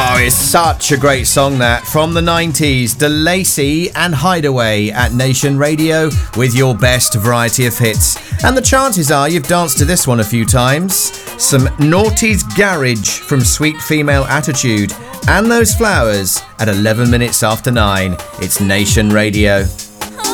Oh, it's such a great song that. From the 90s, DeLacy and Hideaway at Nation Radio with your best variety of hits. And the chances are you've danced to this one a few times. Some Naughty's Garage from Sweet Female Attitude. And Those Flowers at 11 minutes after 9. It's Nation Radio.